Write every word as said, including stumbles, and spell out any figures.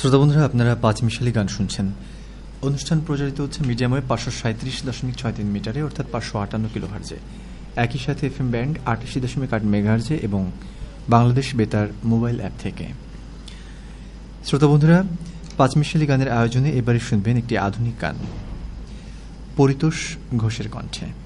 শ্রোতা বন্ধুরা, আপনারা পাঁচ মিশালি গান শুনছেন। অনুষ্ঠান প্রচারিত হচ্ছে মিডিয়াম ওয়েভ পাঁচশো সাঁত্রিশ দশমিক ছয় তিন মিটারে, অর্থাৎ পাঁচশো আটান্ন কিলো হার্জে। একই সাথে এফ এম ব্যান্ড আটাশি দশমিক আট মেগাহার্জে এবং বাংলাদেশ বেতার মোবাইল অ্যাপ থেকে। শ্রোতা বন্ধুরা, পাঁচ মিশালি গানের আয়োজনে এবারে শুনবেন একটি আধুনিক গান পরিতোষ ঘোষের কণ্ঠে।